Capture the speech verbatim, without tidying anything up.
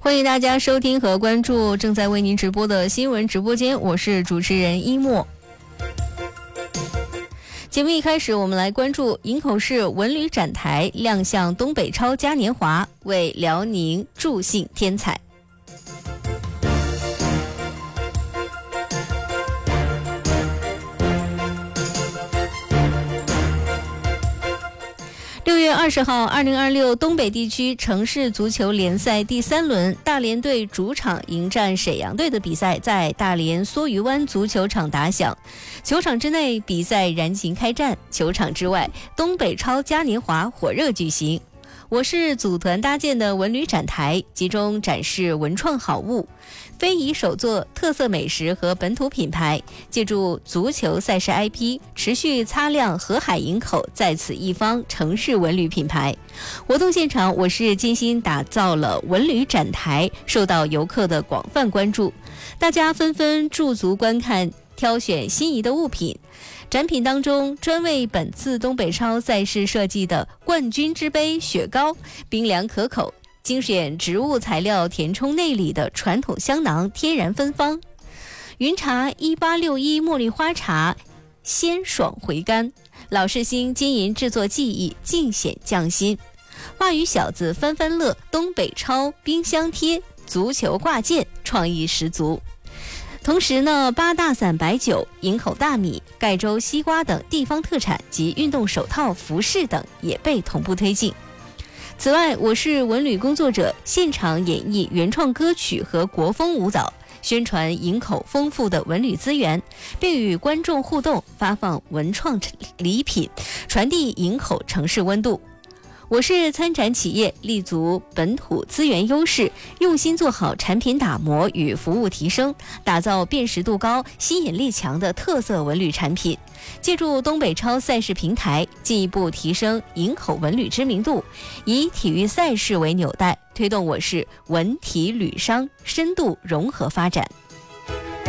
欢迎大家收听和关注正在为您直播的新闻直播间，我是主持人一墨。节目一开始，我们来关注营口市文旅展台亮相东北超嘉年华，为辽宁助兴添彩。六月二十号，二零二六东北地区城市足球联赛第三轮，大连队主场迎战沈阳队的比赛在大连梭鱼湾足球场打响。球场之内，比赛燃情开战；球场之外，东北超嘉年华火热举行。我市组团搭建的文旅展台，集中展示文创好物、非遗手作、特色美食和本土品牌，借助足球赛事 I P， 持续擦亮河海营口在此一方城市文旅品牌。活动现场，我市精心打造了文旅展台，受到游客的广泛关注，大家纷纷驻足观看，挑选心仪的物品。展品当中，专为本次东北超赛事设计的冠军之杯雪糕，冰凉可口，精选植物材料填充内里的传统香囊天然芬芳，云茶一八六一茉莉花茶鲜爽回甘，老式新金银制作技艺尽显匠心。话语小子翻翻乐，东北超冰箱贴，足球挂件创意十足。同时呢，八大伞白酒、营口大米、盖州西瓜等地方特产及运动手套、服饰等也被同步推进。此外，我市文旅工作者现场演绎原创歌曲和国风舞蹈，宣传营口丰富的文旅资源，并与观众互动，发放文创礼品，传递营口城市温度。我市参展企业立足本土资源优势，用心做好产品打磨与服务提升，打造辨识度高、吸引力强的特色文旅产品，借助东北超赛事平台，进一步提升营口文旅知名度，以体育赛事为纽带，推动我市文体旅商深度融合发展。